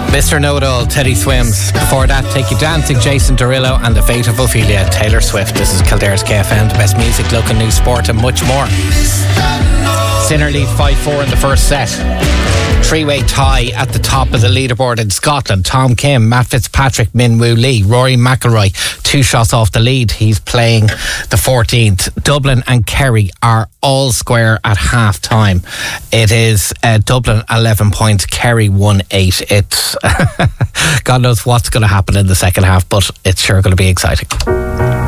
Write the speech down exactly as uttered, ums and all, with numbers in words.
Mister Know-It-All, Teddy Swims. Before that, Take You Dancing, Jason Derulo, and The Fate of Ophelia, Taylor Swift. This is Kildare's K F M, the best music, local news, sport and much more. Sinner lead five four in the first set. Three-way tie at the top of the leaderboard in Scotland. Tom Kim, Matt Fitzpatrick, Min Woo Lee, Rory McIlroy, two shots off the lead. He's playing the fourteenth. Dublin and Kerry are all square at half time. It is uh, Dublin eleven points, Kerry one eight. It's God knows what's going to happen in the second half, but it's sure going to be exciting.